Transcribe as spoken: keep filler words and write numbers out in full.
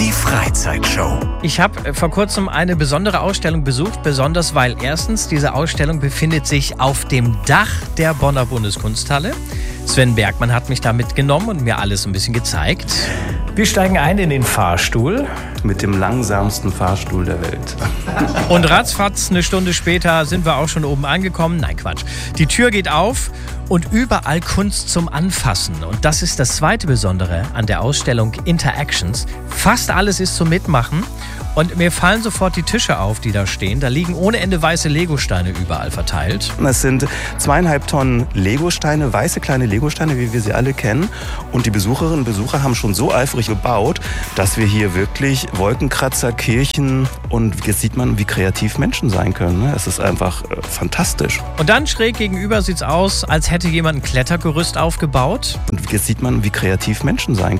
Die Freizeitshow. Ich habe vor kurzem eine besondere Ausstellung besucht, besonders weil erstens diese Ausstellung befindet sich auf dem Dach der Bonner Bundeskunsthalle. Sven Bergmann hat mich da mitgenommen und mir alles ein bisschen gezeigt. Wir steigen ein in den Fahrstuhl. Mit dem langsamsten Fahrstuhl der Welt. Und ratzfatz, eine Stunde später sind wir auch schon oben angekommen. Nein, Quatsch. Die Tür geht auf und überall Kunst zum Anfassen. Und das ist das zweite Besondere an der Ausstellung Interactions. Fast alles ist zum Mitmachen. Und mir fallen sofort die Tische auf, die da stehen. Da liegen ohne Ende weiße Legosteine überall verteilt. Das sind zweieinhalb Tonnen Legosteine, weiße kleine Legosteine, wie wir sie alle kennen. Und die Besucherinnen und Besucher haben schon so eifrig gebaut, dass wir hier wirklich Wolkenkratzer, Kirchen und jetzt sieht man, wie kreativ Menschen sein können. Es ist einfach äh, fantastisch. Und dann schräg gegenüber sieht's aus, als hätte jemand ein Klettergerüst aufgebaut. Und jetzt sieht man, wie kreativ Menschen sein können.